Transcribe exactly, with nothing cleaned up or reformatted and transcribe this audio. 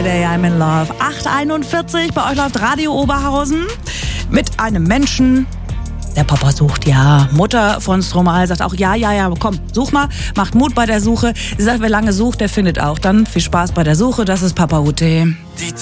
Friday, I'm in love. acht Uhr einundvierzig, bei euch läuft Radio Oberhausen mit einem Menschen, der Papa sucht, ja. Mutter von Stromae sagt auch, ja, ja, ja, komm, such mal, macht Mut bei der Suche. Sie sagt, wer lange sucht, der findet auch. Dann viel Spaß bei der Suche, das ist Papa Ute. Die